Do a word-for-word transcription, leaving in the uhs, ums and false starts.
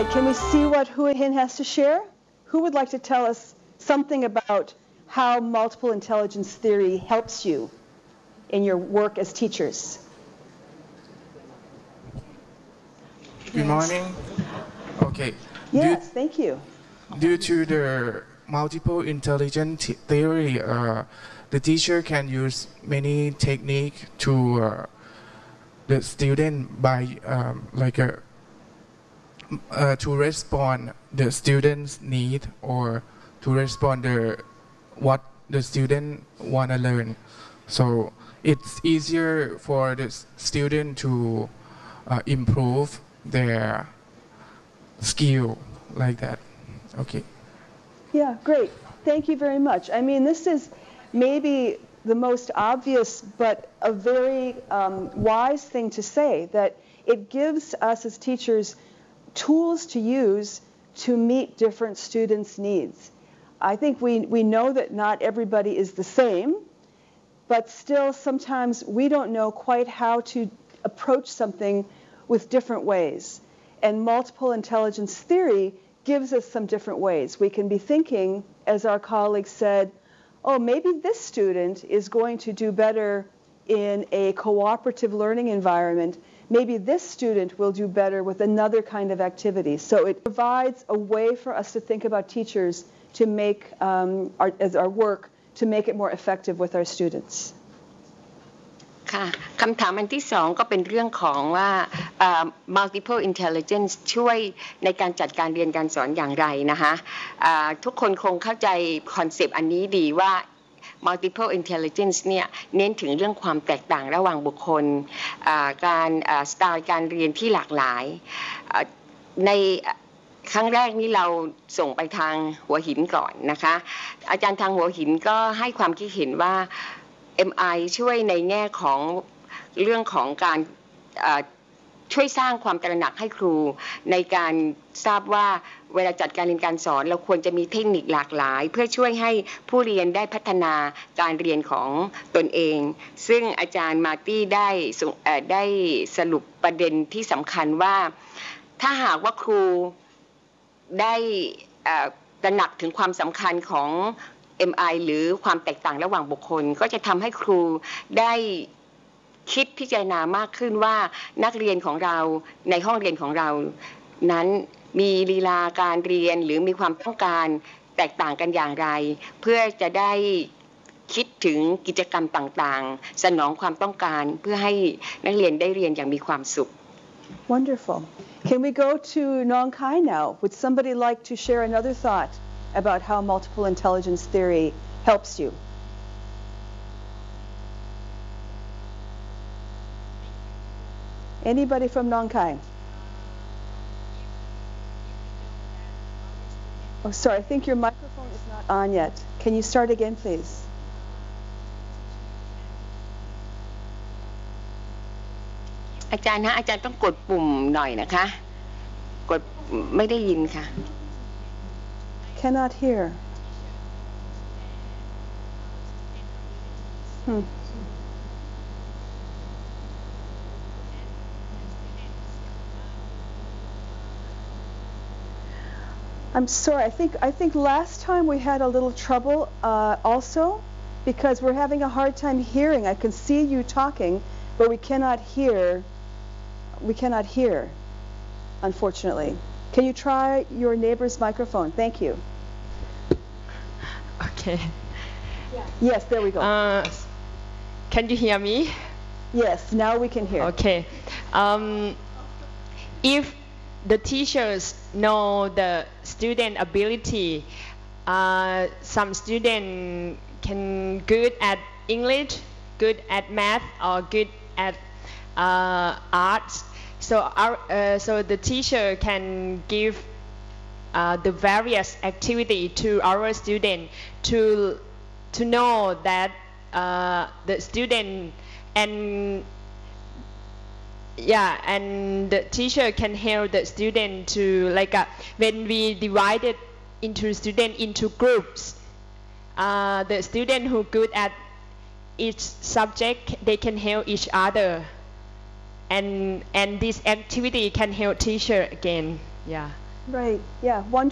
right, can we see what Hua Hin has to share? Who would like to tell us something about how multiple intelligence theory helps you in your work as teachers? Good morning. Okay. Yes, due, thank you. Due to the multiple intelligence theory, uh, the teacher can use many techniques to uh, the student by um, like a uh, to respond the student's need or to respond the what the student want to learn. So it's easier for the student to uh, improve their skill like that. Okay. Yeah, great. Thank you very much. I mean, this is maybe the most obvious, but a very um, wise thing to say, that it gives us as teachers tools to use to meet different students' needs. I think we, we know that not everybody is the same, but still sometimes we don't know quite how to approach something with different ways. And multiple intelligence theory gives us some different ways. We can be thinking, as our colleague said, oh, maybe this student is going to do better in a cooperative learning environment. Maybe this student will do better with another kind of activity. So it provides a way for us to think about teachers to make, um, our, as our work, to make it more effective with our students. ค่ะคำถามอันที่สองก็เป็นเรื่องของว่า multiple intelligence ช่วยในการจัดการเรียนการสอนอย่างไรนะคะทุกคนคงเข้าใจคอนเซปต์อันนี้ดีว่า multiple intelligence เนี่ยเน้นถึงเรื่องความแตกต่างระหว่างบุคคลการสไตล์การเรียนที่หลากหลายในครั้งแรกนี้เราส่งไปทางหัวหินก่อนนะคะอาจารย์ทางหัวหินก็ให้ความคิดเห็นว่าเอ็ม ไอ ช่วยในแง่ของเรื่องของการช่วยสร้างความตระหนักให้ครูในการทราบว่าเวลาจัดการเรียนการสอนเราควรจะมีเทคนิคหลากหลายเพื่อช่วยให้ผู้เรียนได้พัฒนาการเรียนของตนเองซึ่งอาจารย์มาร์ตี้ได้ได้สรุปประเด็นที่สำคัญว่าถ้าหากว่าครูได้ตระหนักถึงความสำคัญของ เอ็ม ไอ หรือความแตกต่างระหว่างบุคคลก็จะทำให้ครูได้คิดพิจารณามากขึ้นว่านักเรียนของเราในห้องเรียนของเรานั้นมีลีลาการเรียนหรือมีความต้องการแตกต่างกันอย่างไรเพื่อจะได้คิดถึงกิจกรรมต่างๆสนองความต้องการเพื่อให้นักเรียนได้เรียนอย่างมีความสุข Wonderful. Can we go to Nong Khai now? Would somebody like to share another thought about how multiple intelligence theory helps you? Anybody from Nong Khai? Oh, sorry, I think your microphone is not on yet. Can you start again, please? Ajarย์ อาจารย์ฮะอาจารย์ต้องกดปุ่มหน่อยนะคะกดไม่ได้ยินค่ะ Cannot hear. Hmm. I'm sorry. I think I think last time we had a little trouble uh, also because we're having a hard time hearing. I can see you talking, but we cannot hear. We cannot hear, unfortunately. Can you try your neighbor's microphone? Thank you. Okay. Yes, there we go. Uh, can you hear me? Yes, now we can hear. Okay. Um, if the teachers know the student ability, uh, some student can good at English, good at math, or good at uh, arts. So our, uh, so the teacher can give uh, the various activity to our student to to know that uh, the student and yeah and the teacher can help the student to like uh, when we divided into student into groups, uh, the student who good at each subject, they can help each other. And and this activity can help teacher again. Yeah. Right, yeah, one